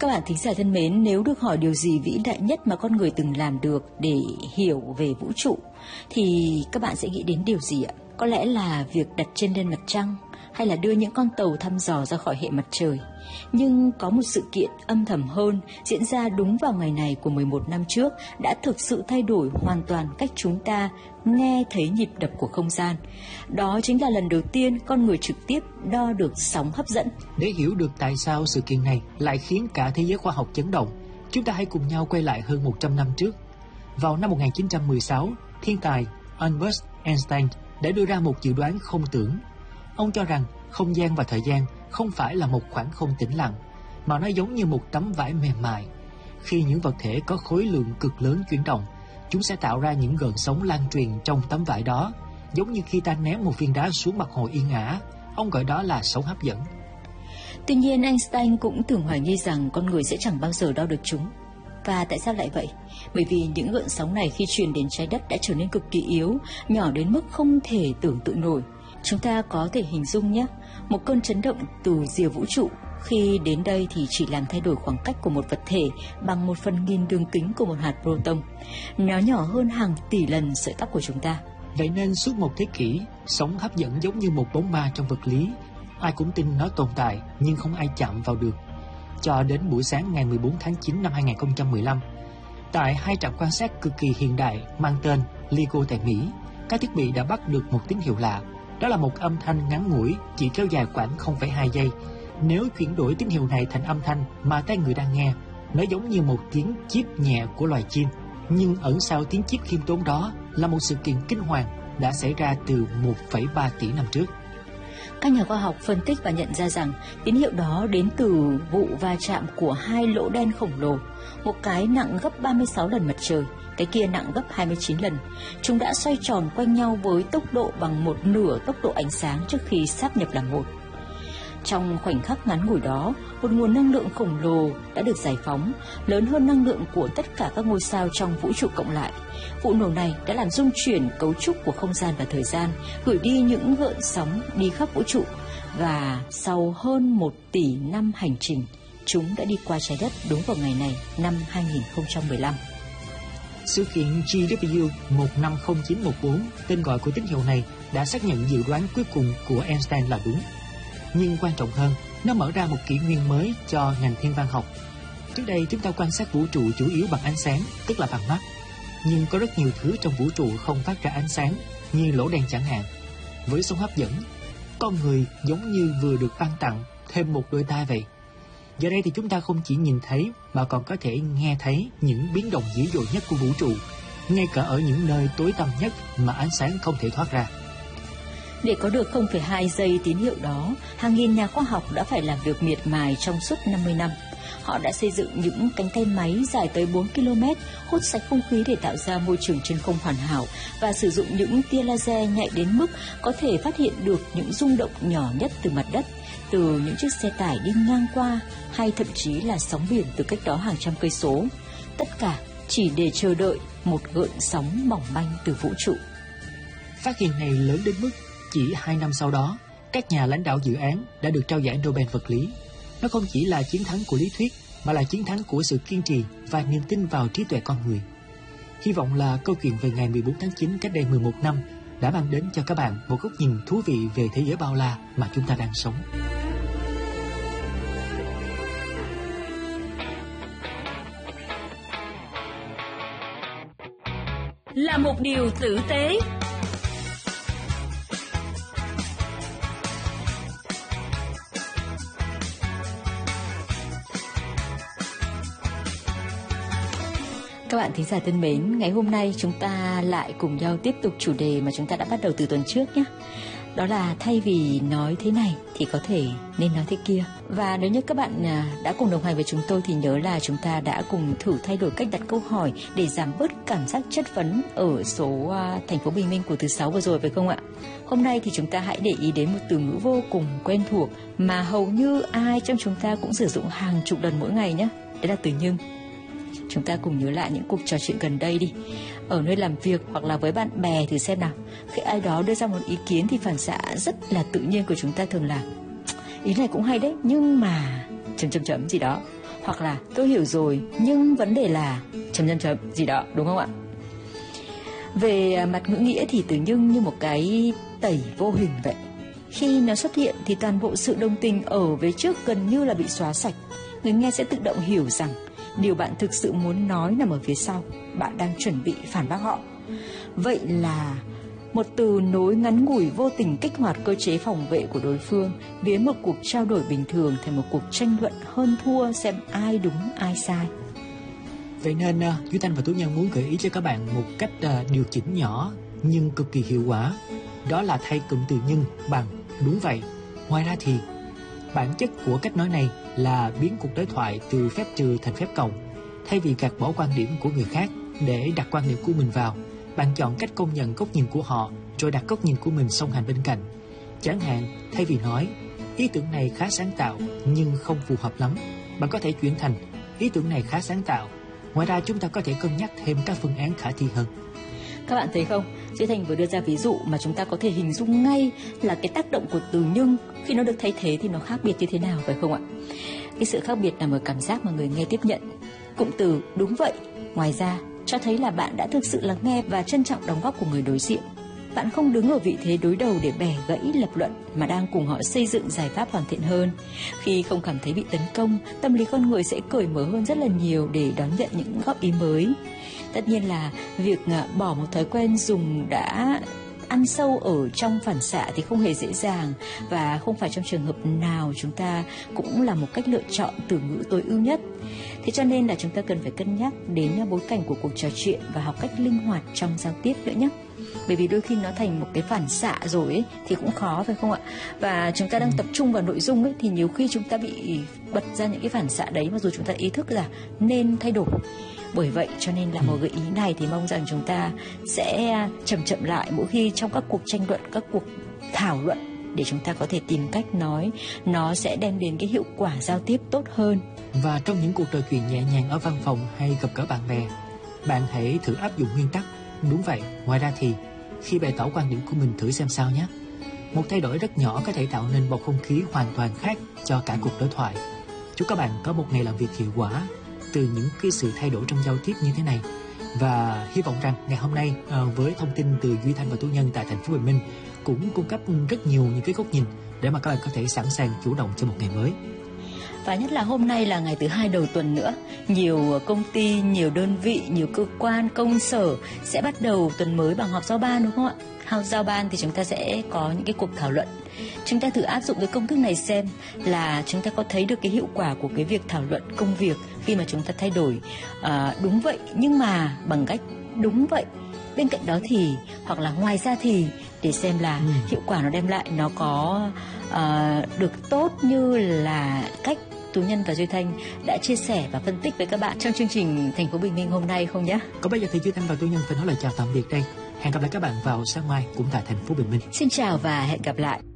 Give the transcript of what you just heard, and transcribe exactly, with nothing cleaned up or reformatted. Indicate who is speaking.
Speaker 1: Các bạn thính giả thân mến, nếu được hỏi điều gì vĩ đại nhất mà con người từng làm được để hiểu về vũ trụ, thì các bạn sẽ nghĩ đến điều gì ạ? Có lẽ là việc đặt chân lên mặt trăng, hay là đưa những con tàu thăm dò ra khỏi hệ mặt trời. Nhưng có một sự kiện âm thầm hơn diễn ra đúng vào ngày này của mười một năm trước đã thực sự thay đổi hoàn toàn cách chúng ta nghe thấy nhịp đập của không gian. Đó chính là lần đầu tiên con người trực tiếp đo được sóng hấp dẫn.
Speaker 2: Để hiểu được tại sao sự kiện này lại khiến cả thế giới khoa học chấn động, chúng ta hãy cùng nhau quay lại hơn một trăm năm trước. Vào năm một nghìn chín trăm mười sáu, thiên tài Albert Einstein đã đưa ra một dự đoán không tưởng. Ông cho rằng không gian và thời gian không phải là một khoảng không tĩnh lặng, mà nó giống như một tấm vải mềm mại. Khi những vật thể có khối lượng cực lớn chuyển động, chúng sẽ tạo ra những gợn sóng lan truyền trong tấm vải đó, giống như khi ta ném một viên đá xuống mặt hồ yên ả. Ông gọi đó là sóng hấp dẫn.
Speaker 1: Tuy nhiên, Einstein cũng từng hoài nghi rằng con người sẽ chẳng bao giờ đo được chúng. Và tại sao lại vậy? Bởi vì những gợn sóng này khi truyền đến trái đất đã trở nên cực kỳ yếu, nhỏ đến mức không thể tưởng tượng nổi. Chúng ta có thể hình dung nhé, một cơn chấn động từ rìa vũ trụ khi đến đây thì chỉ làm thay đổi khoảng cách của một vật thể bằng một phần nghìn đường kính của một hạt proton. Nó nhỏ hơn hàng tỷ lần sợi tóc của chúng ta.
Speaker 2: Vậy nên suốt một thế kỷ, sóng hấp dẫn giống như một bóng ma trong vật lý. Ai cũng tin nó tồn tại, nhưng không ai chạm vào được. Cho đến buổi sáng ngày mười bốn tháng chín năm hai nghìn không trăm mười lăm, tại hai trạm quan sát cực kỳ hiện đại mang tên LIGO tại Mỹ, các thiết bị đã bắt được một tín hiệu lạ. Đó là một âm thanh ngắn ngủi, chỉ kéo dài khoảng không phẩy hai giây. Nếu chuyển đổi tín hiệu này thành âm thanh mà tai người đang nghe, nó giống như một tiếng chíp nhẹ của loài chim. Nhưng ẩn sau tiếng chíp khiêm tốn đó là một sự kiện kinh hoàng đã xảy ra từ một phẩy ba tỷ năm trước.
Speaker 1: Các nhà khoa học phân tích và nhận ra rằng tín hiệu đó đến từ vụ va chạm của hai lỗ đen khổng lồ, một cái nặng gấp ba mươi sáu lần mặt trời, cái kia nặng gấp hai mươi chín lần. Chúng đã xoay tròn quanh nhau với tốc độ bằng một nửa tốc độ ánh sáng trước khi sáp nhập làm một. Trong khoảnh khắc ngắn ngủi đó, một nguồn năng lượng khổng lồ đã được giải phóng, lớn hơn năng lượng của tất cả các ngôi sao trong vũ trụ cộng lại. Vụ nổ này đã làm rung chuyển cấu trúc của không gian và thời gian, gửi đi những gợn sóng đi khắp vũ trụ. Và sau hơn một tỷ năm hành trình, chúng đã đi qua trái đất đúng vào ngày này năm hai nghìn không trăm mười lăm.
Speaker 2: Sự kiện G W một năm không chín một bốn, tên gọi của tín hiệu này, đã xác nhận dự đoán cuối cùng của Einstein là đúng. Nhưng quan trọng hơn, nó mở ra một kỷ nguyên mới cho ngành thiên văn học. Trước đây chúng ta quan sát vũ trụ chủ yếu bằng ánh sáng, tức là bằng mắt. Nhưng có rất nhiều thứ trong vũ trụ không phát ra ánh sáng, như lỗ đen chẳng hạn. Với sóng hấp dẫn, con người giống như vừa được ban tặng thêm một đôi tai vậy. Giờ đây thì chúng ta không chỉ nhìn thấy mà còn có thể nghe thấy những biến động dữ dội nhất của vũ trụ, ngay cả ở những nơi tối tăm nhất mà ánh sáng không thể thoát ra.
Speaker 1: Để có được không phẩy hai giây tín hiệu đó, hàng nghìn nhà khoa học đã phải làm việc miệt mài trong suốt năm mươi năm. Họ đã xây dựng những cánh tay máy dài tới bốn ki lô mét, hút sạch không khí để tạo ra môi trường chân không hoàn hảo, và sử dụng những tia laser nhạy đến mức có thể phát hiện được những rung động nhỏ nhất từ mặt đất, từ những chiếc xe tải đi ngang qua, hay thậm chí là sóng biển từ cách đó hàng trăm cây số. Tất cả chỉ để chờ đợi một gợn sóng mỏng manh từ vũ trụ.
Speaker 2: Phát hiện này lớn đến mức chỉ hai năm sau đó, các nhà lãnh đạo dự án đã được trao giải Nobel vật lý. Nó không chỉ là chiến thắng của lý thuyết, mà là chiến thắng của sự kiên trì và niềm tin vào trí tuệ con người. Hy vọng là câu chuyện về ngày mười bốn tháng chín cách đây mười một năm đã mang đến cho các bạn một góc nhìn thú vị về thế giới bao la mà chúng ta đang sống.
Speaker 1: Là một điều tử tế. Các bạn thính giả thân mến, ngày hôm nay chúng ta lại cùng nhau tiếp tục chủ đề mà chúng ta đã bắt đầu từ tuần trước nhé. Đó là thay vì nói thế này thì có thể nên nói thế kia. Và nếu như các bạn đã cùng đồng hành với chúng tôi thì nhớ là chúng ta đã cùng thử thay đổi cách đặt câu hỏi để giảm bớt cảm giác chất vấn ở số thành phố Bình Minh của thứ sáu vừa rồi, phải không ạ? Hôm nay thì chúng ta hãy để ý đến một từ ngữ vô cùng quen thuộc mà hầu như ai trong chúng ta cũng sử dụng hàng chục lần mỗi ngày nhé. Đấy là từ nhưng. Chúng ta cùng nhớ lại những cuộc trò chuyện gần đây đi. Ở nơi làm việc hoặc là với bạn bè thử xem nào. Khi ai đó đưa ra một ý kiến thì phản xạ rất là tự nhiên của chúng ta thường là ý này cũng hay đấy, nhưng mà chấm chấm chấm gì đó. hoặc là tôi hiểu rồi nhưng vấn đề là chấm nhân chấm gì đó, đúng không ạ? Về mặt ngữ nghĩa thì từ nhưng như một cái tẩy vô hình vậy. Khi nó xuất hiện thì toàn bộ sự đồng tình ở về trước gần như là bị xóa sạch. Người nghe sẽ tự động hiểu rằng điều bạn thực sự muốn nói nằm ở phía sau. Bạn đang chuẩn bị phản bác họ. Vậy là một từ nối ngắn ngủi vô tình kích hoạt cơ chế phòng vệ của đối phương, biến một cuộc trao đổi bình thường thành một cuộc tranh luận hơn thua xem ai đúng ai sai.
Speaker 2: Vậy nên uh, Duy Thanh và Tú Nhân muốn gợi ý cho các bạn một cách uh, điều chỉnh nhỏ nhưng cực kỳ hiệu quả. Đó là thay cụm từ nhưng bằng đúng vậy. Ngoài ra thì bản chất của cách nói này là biến cuộc đối thoại từ phép trừ thành phép cộng. Thay vì gạt bỏ quan điểm của người khác để đặt quan điểm của mình vào, bạn chọn cách công nhận góc nhìn của họ rồi đặt góc nhìn của mình song hành bên cạnh. Chẳng hạn, thay vì nói ý tưởng này khá sáng tạo nhưng không phù hợp lắm, bạn có thể chuyển thành ý tưởng này khá sáng tạo. Ngoài ra chúng ta có thể cân nhắc thêm các phương án khả thi hơn.
Speaker 1: Các bạn thấy không? Duy Thành vừa đưa ra ví dụ mà chúng ta có thể hình dung ngay là cái tác động của từ nhưng khi nó được thay thế thì nó khác biệt như thế nào, phải không ạ? Cái sự khác biệt nằm ở cảm giác mà người nghe tiếp nhận. Cụm từ đúng vậy ngoài ra cho thấy là bạn đã thực sự lắng nghe và trân trọng đóng góp của người đối diện. Bạn không đứng ở vị thế đối đầu để bẻ gãy lập luận mà đang cùng họ xây dựng giải pháp hoàn thiện hơn. Khi không cảm thấy bị tấn công, tâm lý con người sẽ cởi mở hơn rất là nhiều để đón nhận những góp ý mới. Tất nhiên là việc bỏ một thói quen dùng đã ăn sâu ở trong phản xạ thì không hề dễ dàng, và không phải trong trường hợp nào chúng ta cũng là một cách lựa chọn từ ngữ tối ưu nhất. Thế cho nên là chúng ta cần phải cân nhắc đến bối cảnh của cuộc trò chuyện và học cách linh hoạt trong giao tiếp nữa nhé. Bởi vì đôi khi nó thành một cái phản xạ rồi ấy, thì cũng khó, phải không ạ? Và chúng ta đang tập trung vào nội dung ấy, thì nhiều khi chúng ta bị bật ra những cái phản xạ đấy mà dù chúng ta ý thức là nên thay đổi. Bởi vậy cho nên là một gợi ý này thì mong rằng chúng ta sẽ chậm chậm lại mỗi khi trong các cuộc tranh luận, các cuộc thảo luận, để chúng ta có thể tìm cách nói nó sẽ đem đến cái hiệu quả giao tiếp tốt hơn.
Speaker 2: Và trong những cuộc trò chuyện nhẹ nhàng ở văn phòng hay gặp gỡ bạn bè, bạn hãy thử áp dụng nguyên tắc đúng vậy. Ngoài ra thì khi bày tỏ quan điểm của mình thử xem sao nhé. Một thay đổi rất nhỏ có thể tạo nên bầu không khí hoàn toàn khác cho cả cuộc đối thoại. Chúc các bạn có một ngày làm việc hiệu quả từ những cái sự thay đổi trong giao tiếp như thế này. Và hy vọng rằng ngày hôm nay với thông tin từ Duy Thanh và Tú Nhân tại thành phố Bình Minh cũng cung cấp rất nhiều những cái góc nhìn để mà các bạn có thể sẵn sàng chủ động cho một ngày mới.
Speaker 1: Và nhất là hôm nay là ngày thứ hai đầu tuần nữa, nhiều công ty, nhiều đơn vị, nhiều cơ quan, công sở sẽ bắt đầu tuần mới bằng họp giao ban, đúng không ạ? Họp giao ban thì chúng ta sẽ có những cái cuộc thảo luận. Chúng ta thử áp dụng cái công thức này xem là chúng ta có thấy được cái hiệu quả của cái việc thảo luận công việc khi mà chúng ta thay đổi à, đúng vậy nhưng mà bằng cách đúng vậy. Bên cạnh đó thì hoặc là ngoài ra thì để xem là ừ. hiệu quả nó đem lại nó có uh, được tốt như là cách Tú Nhân và Duy Thanh đã chia sẻ và phân tích với các bạn trong chương trình Thành phố Bình Minh hôm nay không nhé?
Speaker 2: Còn bây giờ thì Duy Thanh và Tú Nhân phải nói lời chào tạm biệt đây. Hẹn gặp lại các bạn vào sáng mai cũng tại thành phố Bình Minh.
Speaker 1: Xin chào và hẹn gặp lại.